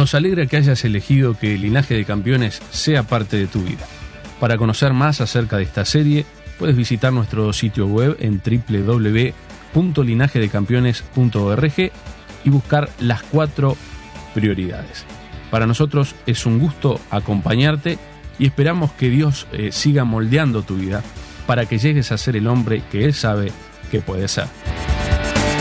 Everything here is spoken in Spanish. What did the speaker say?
Nos alegra que hayas elegido que Linaje de Campeones sea parte de tu vida. Para conocer más acerca de esta serie, puedes visitar nuestro sitio web en www.linajedecampeones.org y buscar las 4 prioridades. Para nosotros es un gusto acompañarte y esperamos que Dios siga moldeando tu vida para que llegues a ser el hombre que Él sabe que puedes ser.